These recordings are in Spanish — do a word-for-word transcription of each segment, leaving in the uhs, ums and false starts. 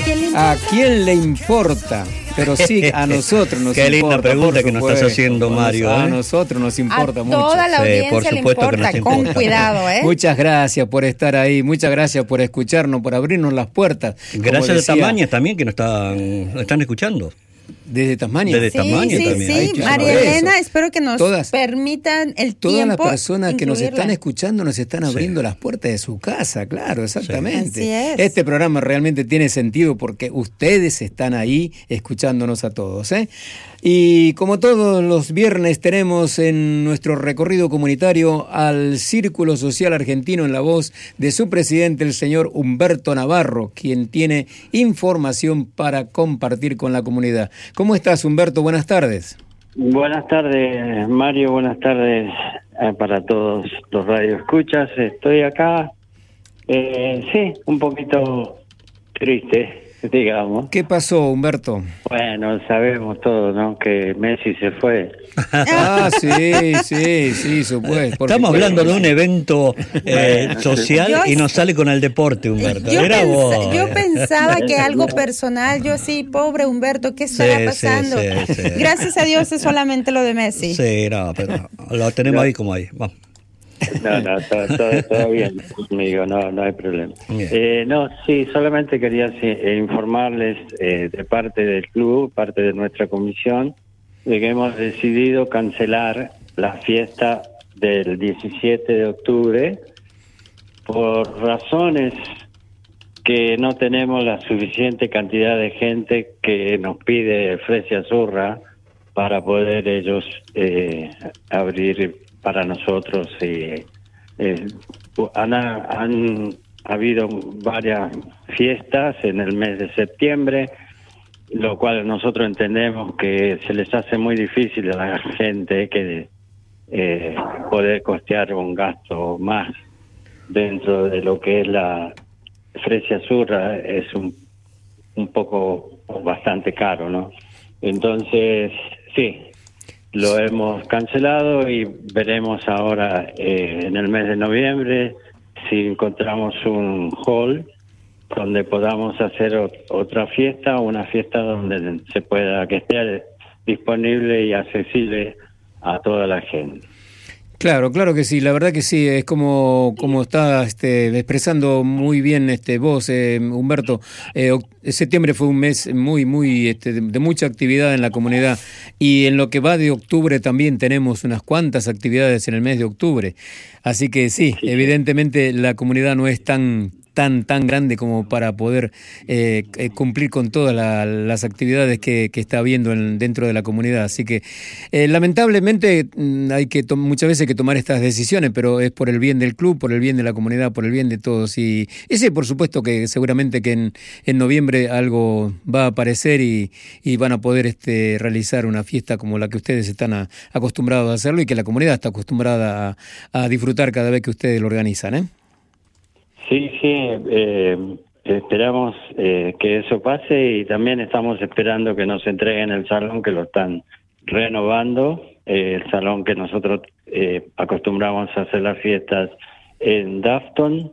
¿A quién le importa? Pero sí, a nosotros nos Qué importa. Qué linda pregunta que nos estás haciendo, Mario. A ¿eh? nosotros nos importa a mucho. Toda la audiencia sí, por le supuesto importa, que nos con importa. cuidado, ¿eh? Muchas gracias por estar ahí, muchas gracias por escucharnos, por abrirnos las puertas. Gracias decía, a Tasmania también que nos están, nos están escuchando. Desde Tasmania. Desde Sí, Tasmania sí, también. sí. Ay, claro, María eso. Elena, espero que nos Todas- permitan el Todas tiempo. las personas que nos incluirla. están escuchando nos están abriendo Sí. las puertas de su casa, claro, exactamente. Así es. Este programa realmente tiene sentido porque ustedes están ahí escuchándonos a todos, ¿eh? Y como todos los viernes tenemos en nuestro recorrido comunitario al Círculo Social Argentino en la voz de su presidente, el señor Humberto Navarro, quien tiene información para compartir con la comunidad. ¿Cómo estás, Humberto? Buenas tardes. Buenas tardes, Mario. Buenas tardes eh, para todos los radioescuchas. Estoy acá, eh, sí, un poquito triste, digamos. ¿Qué pasó, Humberto? Bueno, sabemos todos, ¿no? Que Messi se fue. Ah, sí, sí, sí, supuesto. por Estamos supuesto. hablando de un evento eh, Bueno, social yo- y nos sale con el deporte, Humberto. Yo, Era pensa- vos. yo pensaba que algo personal, yo sí, pobre Humberto, ¿qué estará Sí, sí, pasando? sí, sí. Gracias a Dios es solamente lo de Messi. Sí, no, pero lo tenemos ahí como ahí. Vamos. No, no, todo, todo, todo bien conmigo, no, no hay problema. Bien. Eh, no, sí, solamente quería sí, eh, informarles eh, de parte del club, parte de nuestra comisión, de que hemos decidido cancelar la fiesta del diecisiete de octubre por razones que no tenemos la suficiente cantidad de gente que nos pide Fresia Azurra para poder ellos eh, abrir para nosotros. Y, eh, han, han habido varias fiestas en el mes de septiembre, lo cual nosotros entendemos que se les hace muy difícil a la gente que eh, poder costear un gasto más dentro de lo que es la Fresia Azurra. Es un, un poco bastante caro, ¿no? Entonces, sí, lo hemos cancelado y veremos ahora eh, en el mes de noviembre si encontramos un hall donde podamos hacer ot- otra fiesta, una fiesta donde se pueda, que esté disponible y accesible a toda la gente. Claro, claro que sí, la verdad que sí, es como, como está este, expresando muy bien este, vos, eh, Humberto. Eh, oc- septiembre fue un mes muy, muy este, de, de mucha actividad en la comunidad y en lo que va de octubre también tenemos unas cuantas actividades en el mes de octubre. Así que sí, Sí. evidentemente la comunidad no es tan tan tan grande como para poder eh, eh, cumplir con todas la, las actividades que, que está habiendo en, dentro de la comunidad. Así que eh, lamentablemente mm, hay que to- muchas veces hay que tomar estas decisiones, pero es por el bien del club, por el bien de la comunidad, por el bien de todos. Y, y sí, por supuesto que seguramente que en, en noviembre algo va a aparecer y, y van a poder este, realizar una fiesta como la que ustedes están a- acostumbrados a hacerlo y que la comunidad está acostumbrada a, a disfrutar cada vez que ustedes lo organizan, ¿eh? Sí, sí, eh, esperamos eh, que eso pase y también estamos esperando que nos entreguen el salón, que lo están renovando, eh, el salón que nosotros eh, acostumbramos a hacer las fiestas en Dafton.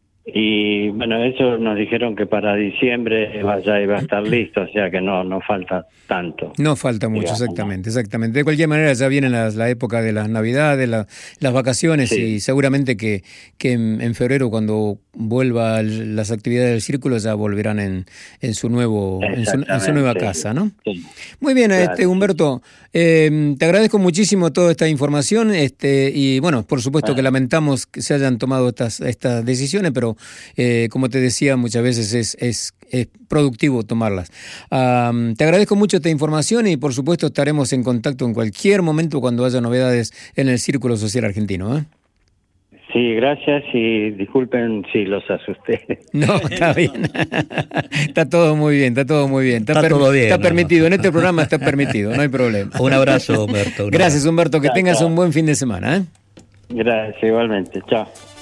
Y bueno, eso nos dijeron que para diciembre ya iba a estar listo, o sea que no, no falta tanto. No falta mucho, digamos, exactamente, exactamente. De cualquier manera ya viene las- la época de las Navidades, la- las vacaciones Sí. y seguramente que, que en, en febrero cuando vuelva el- las actividades del círculo ya volverán en, en su nuevo en su, en su nueva Exactamente. casa, ¿no? Sí. Muy bien, Claro. este Humberto, eh, te agradezco muchísimo toda esta información, este y bueno, por supuesto que lamentamos que se hayan tomado estas estas decisiones, pero eh, como te decía, muchas veces es, es, es productivo tomarlas. Um, te agradezco mucho esta información y por supuesto estaremos en contacto en cualquier momento cuando haya novedades en el Círculo Social Argentino, ¿eh? Sí, gracias y disculpen si los asusté. No, está bien. Está todo muy bien, está todo muy bien. Está todo bien, Está ¿no? permitido, en este programa está permitido, no hay problema. Un abrazo, Humberto. un Gracias, abrazo. Humberto, que Chao, tengas chao. un buen fin de semana, ¿eh? Gracias, igualmente. Chao.